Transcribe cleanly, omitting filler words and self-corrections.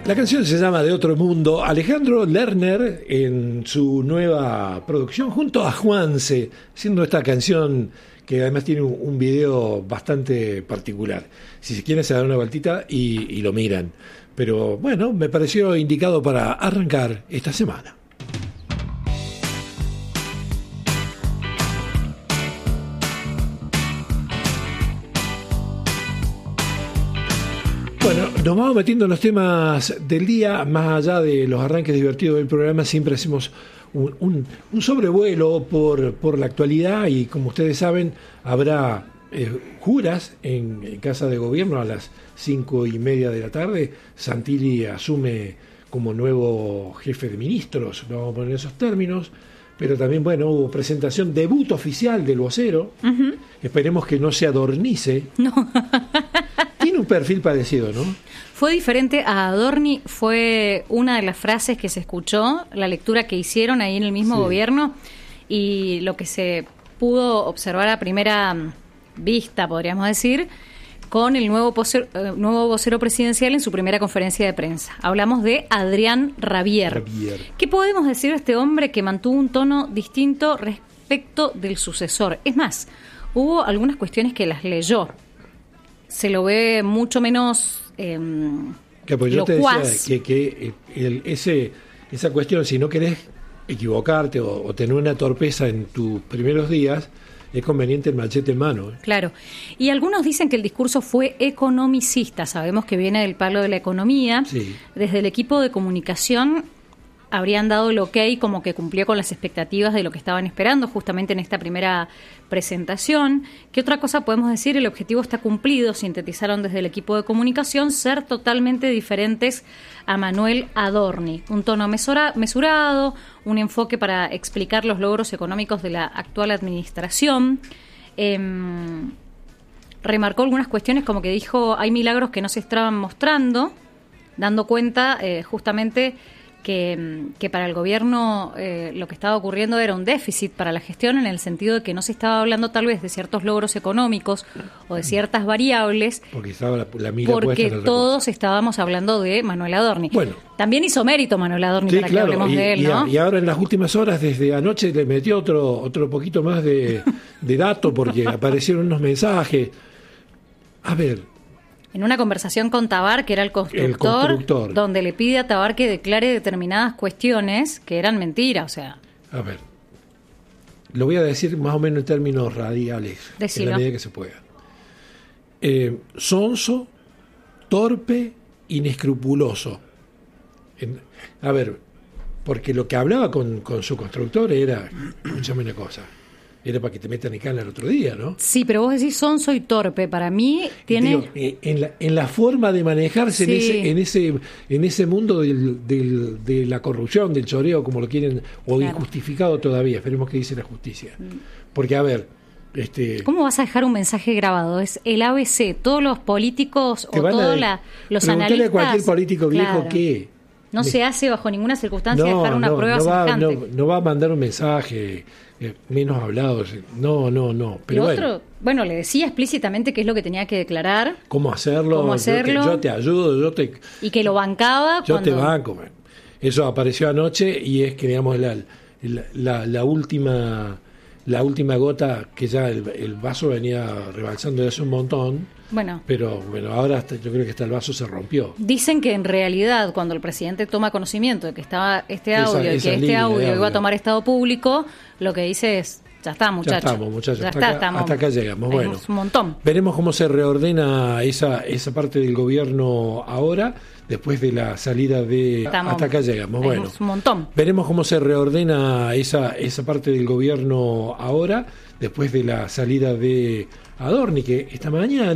La canción se llama De Otro Mundo. Alejandro Lerner, en su nueva producción, junto a Juanse, haciendo esta canción que además tiene un video bastante particular. Si se quieren se dan una vueltita y lo miran. Pero bueno, me pareció indicado para arrancar esta semana. Bueno, nos vamos metiendo en los temas del día. Más allá de los arranques divertidos del programa, siempre hacemos un sobrevuelo por la actualidad y, como ustedes saben, habrá juras en Casa de Gobierno a las 5:30 de la tarde. Santilli asume como nuevo jefe de ministros, lo vamos a poner en esos términos. Pero también, bueno, hubo presentación, debut oficial del vocero. Uh-huh. Esperemos que no se adornice. No. Tiene un perfil parecido, ¿no? Fue diferente a Adorni, fue una de las frases que se escuchó, la lectura que hicieron ahí en el mismo gobierno, y lo que se pudo observar a primera vista, podríamos decir, con el nuevo vocero presidencial en su primera conferencia de prensa. Hablamos de Adrián Rabier. ¿Qué podemos decir de este hombre que mantuvo un tono distinto respecto del sucesor? Es más, hubo algunas cuestiones que las leyó. Se lo ve mucho menos pues yo locuaz. Te decía que esa cuestión, si no querés equivocarte o tener una torpeza en tus primeros días, es conveniente el machete en mano. Claro. Y algunos dicen que el discurso fue economicista. Sabemos que viene del palo de la economía. Sí. Desde el equipo de comunicación habrían dado el ok, como que cumplió con las expectativas de lo que estaban esperando justamente en esta primera presentación. ¿Qué otra cosa podemos decir? El objetivo está cumplido, sintetizaron desde el equipo de comunicación, ser totalmente diferentes a Manuel Adorni. Un tono mesurado, un enfoque para explicar los logros económicos de la actual administración. Remarcó algunas cuestiones, como que dijo, hay milagros que no se estaban mostrando, dando cuenta justamente que para el gobierno lo que estaba ocurriendo era un déficit para la gestión, en el sentido de que no se estaba hablando tal vez de ciertos logros económicos o de ciertas variables, porque estaba la mira porque puesta en el todos estábamos hablando de Manuel Adorni. Bueno, también hizo mérito Manuel Adorni, para claro, que hablemos de él, ¿no? Y ahora en las últimas horas, desde anoche, le metió otro poquito más de dato, porque aparecieron unos mensajes. A ver, en una conversación con Tabar, que era el constructor, donde le pide a Tabar que declare determinadas cuestiones que eran mentiras, o sea. A ver, lo voy a decir más o menos en términos radiales, Decilo. en la medida que se pueda. Sonso, torpe, inescrupuloso. A ver, porque lo que hablaba con su constructor era, escúchame una cosa, era para que te metan en cana el otro día, ¿no? Sí, pero vos decís sonso y torpe. Para mí tiene... Digo, en la forma de manejarse en ese mundo de la corrupción, del choreo, como lo quieren, o claro, injustificado todavía. Esperemos que dice la justicia. Porque, a ver... ¿Cómo vas a dejar un mensaje grabado? Es el ABC. Todos los políticos o todos los analistas... a cualquier político viejo, claro, ¿qué? No se hace bajo ninguna circunstancia dejar una prueba semejante. No va a mandar un mensaje menos hablado. No. Pero bueno, le decía explícitamente qué es lo que tenía que declarar. ¿Cómo hacerlo? Yo te ayudo, y que lo bancaba. Yo te banco. Eso apareció anoche y es que, digamos, la última gota, que ya el vaso venía rebalsando de hace un montón. Bueno, pero ahora yo creo que hasta el vaso se rompió. Dicen que en realidad, cuando el presidente toma conocimiento de que estaba este audio, y que este audio iba a tomar estado público, lo que dice es: ya está, muchachos. Ya estamos, muchachos. Hasta acá llegamos. Bueno, un montón. Veremos cómo se reordena esa parte del gobierno ahora, después de la salida de... Hasta acá llegamos. Bueno, un montón. Veremos cómo se reordena esa parte del gobierno ahora, después de la salida de Adorni, que esta mañana...